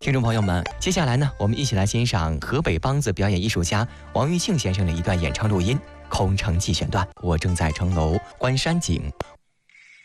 听众朋友们，接下来呢，我们一起来欣赏河北梆子表演艺术家王玉庆先生的一段演唱录音《空城计选段》。我正在城楼观山景，